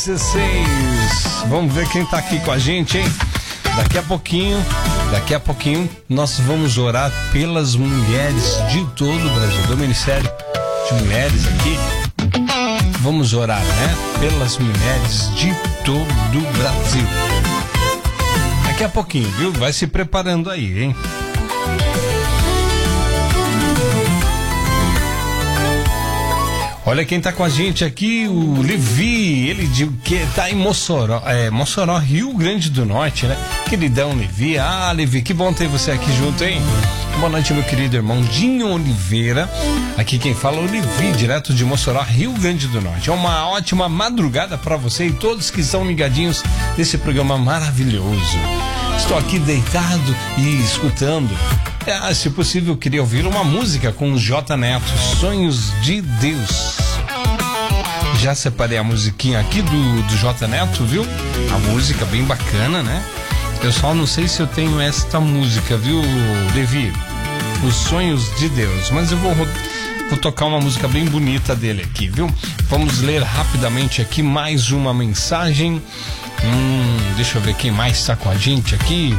9h16. Vamos ver quem tá aqui com a gente, hein? Daqui a pouquinho, nós vamos orar pelas mulheres de todo o Brasil, do Ministério de Mulheres aqui. Vamos orar, né? Pelas mulheres de todo o Brasil. Daqui a pouquinho, viu? Vai se preparando aí, hein? Olha quem tá com a gente aqui, o Levi, ele que tá em Mossoró, Mossoró, Rio Grande do Norte, né? Queridão Levi, Levi, que bom ter você aqui junto, hein? Boa noite, meu querido irmão Dinho Oliveira. Aqui quem fala é o Levi, direto de Mossoró, Rio Grande do Norte. É uma ótima madrugada para você e todos que estão ligadinhos nesse programa maravilhoso. Estou aqui deitado e escutando. Se possível, eu queria ouvir uma música com o J Neto, Sonhos de Deus. Já separei a musiquinha aqui do J Neto, viu? A música bem bacana, né? Eu só não sei se eu tenho esta música, viu, Levi? Os Sonhos de Deus. Mas eu vou tocar uma música bem bonita dele aqui, viu? Vamos ler rapidamente aqui mais uma mensagem. Deixa eu ver quem mais está com a gente aqui.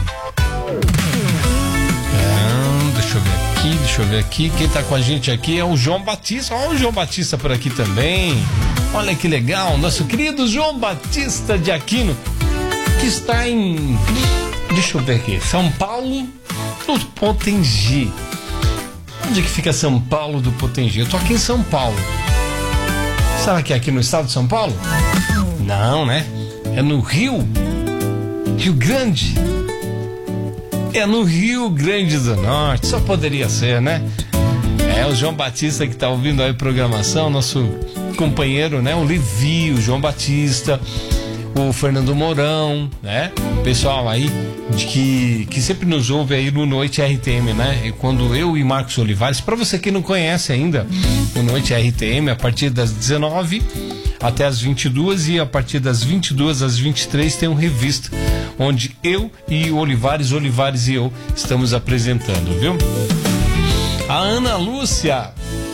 Deixa eu ver aqui. Quem tá com a gente aqui é o João Batista. Olha o João Batista por aqui também. Olha que legal. Nosso querido João Batista de Aquino, que está em... Deixa eu ver aqui. São Paulo do Potengi. Onde que fica São Paulo do Potengi? Eu tô aqui em São Paulo. Será que é aqui no estado de São Paulo? Não, né? É no Rio Grande. É no Rio Grande do Norte, só poderia ser, né? É o João Batista que tá ouvindo aí a programação, nosso companheiro, né? O Levi, o João Batista, o Fernando Mourão, né? Pessoal aí que sempre nos ouve aí no Noite RTM, né? E quando eu e Marcos Olivares, para você que não conhece ainda, o Noite RTM, a partir das 19 até as 22 e a partir das 22 às 23 tem um revista onde eu e o Olivares e eu estamos apresentando, viu? A Ana Lúcia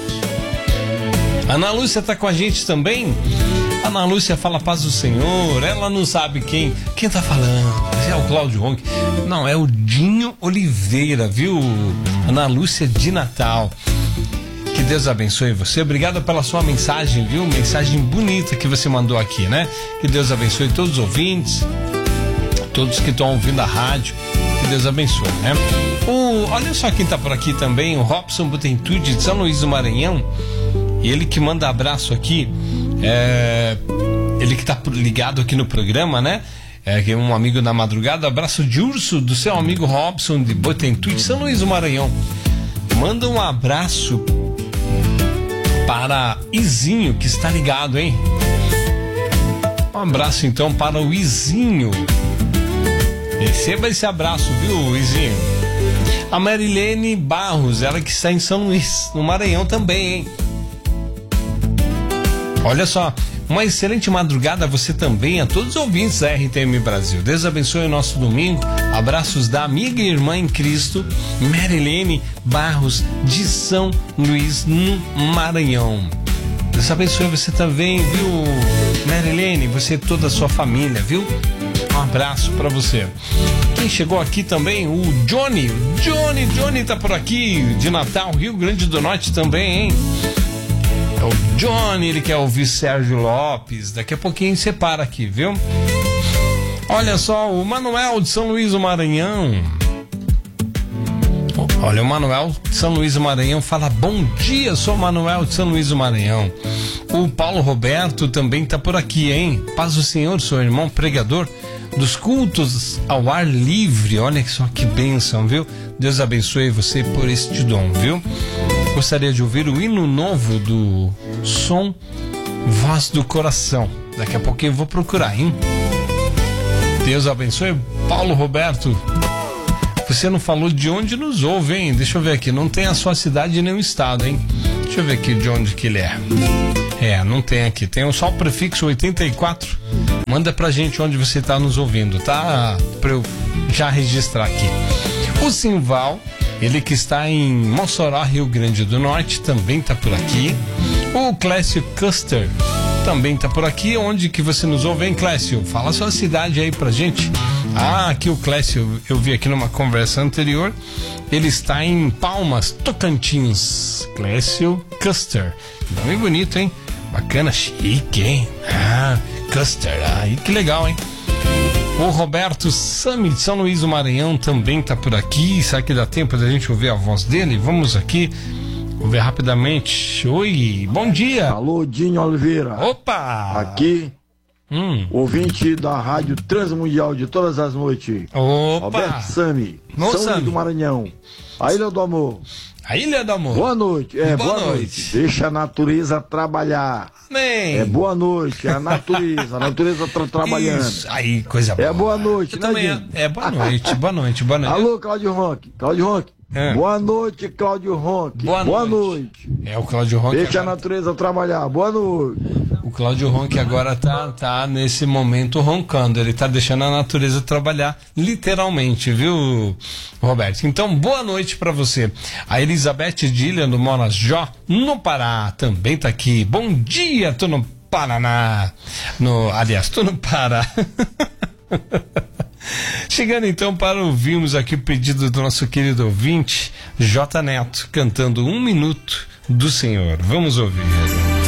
tá com a gente também. Ana Lúcia fala paz do Senhor. Ela não sabe quem tá falando. É o Cláudio Ronque. Não, é o Dinho Oliveira, viu? Ana Lúcia de Natal. Que Deus abençoe você. Obrigado pela sua mensagem, viu? Mensagem bonita que você mandou aqui, né? Que Deus abençoe todos os ouvintes, todos que estão ouvindo a rádio. Que Deus abençoe, né? Olha só quem tá por aqui também, o Robson Butentude de São Luís do Maranhão. E ele que manda abraço aqui. Ele que tá ligado aqui no programa, né? Que é um amigo da madrugada. Abraço de urso do seu amigo Robson de Butentude de São Luís do Maranhão. Manda um abraço para Izinho, que está ligado, hein? Um abraço então para o Izinho. Receba esse abraço, viu, Izinho? A Marilene Barros, ela que está em São Luís, no Maranhão também, hein? Olha só, uma excelente madrugada a você também, a todos os ouvintes da RTM Brasil. Deus abençoe o nosso domingo. Abraços da amiga e irmã em Cristo, Marilene Barros, de São Luís, no Maranhão. Deus abençoe você também, viu, Marilene? Você e toda a sua família, viu? Um abraço pra você. Quem chegou aqui também, o Johnny tá por aqui, de Natal, Rio Grande do Norte também, hein? É o Johnny, ele quer ouvir Sérgio Lopes. Daqui a pouquinho separa aqui, viu? Olha só, o Manuel de São Luís do Maranhão. Olha, o Manuel de São Luís do Maranhão fala: bom dia, sou o Manuel de São Luís do Maranhão. O Paulo Roberto também tá por aqui, hein? Paz do Senhor, sou irmão pregador dos cultos ao ar livre. Olha só que bênção, viu? Deus abençoe você por este dom, viu? Gostaria de ouvir o hino novo do Som Voz do Coração. Daqui a pouquinho eu vou procurar, hein? Deus abençoe. Paulo Roberto, você não falou de onde nos ouve, hein? Deixa eu ver aqui, não tem a sua cidade nem o estado, hein? Deixa eu ver aqui de onde que ele é. Não tem aqui, tem só o prefixo 84. Manda pra gente onde você tá nos ouvindo, tá? Pra eu já registrar aqui. O Simval, ele que está em Mossoró, Rio Grande do Norte, também tá por aqui. O Clécio Custer também tá por aqui. Onde que você nos ouve, hein, Clécio? Fala a sua cidade aí pra gente. Aqui o Clécio, eu vi aqui numa conversa anterior, ele está em Palmas, Tocantins. Clécio Custer. Nome bonito, hein? Bacana, chique, hein? Custer, aí que legal, hein? O Roberto Sami de São Luís do Maranhão também tá por aqui. Será que dá tempo da gente ouvir a voz dele? Vamos aqui ouvir rapidamente. Oi, bom dia. Alô, Dinho Oliveira. Opa! Aqui, ouvinte da Rádio Transmundial de todas as noites. Opa! Roberto Sami, Sami. São Luís do Maranhão, a Ilha do Amor. A Ilha do Amor. Boa noite. Boa noite. Deixa a natureza trabalhar. Amém. Boa noite, a natureza tá trabalhando. Isso. Aí, coisa boa. Boa noite, eu né, também Dinho? boa noite, boa noite. Alô, Cláudio Ronque. Boa noite, Cláudio Ronque. Boa noite. O Cláudio Ronque. Deixa a natureza trabalhar. Boa noite. O Cláudio Ronque agora tá nesse momento roncando. Ele tá deixando a natureza trabalhar, literalmente, viu, Roberto? Então, boa noite pra você. A Elizabeth Dillian do Monajó, no Pará, também tá aqui. Bom dia, tô no Paraná. Aliás, tô no Pará. Chegando então para ouvirmos aqui o pedido do nosso querido ouvinte, J. Neto, cantando 1 Minuto do Senhor. Vamos ouvir.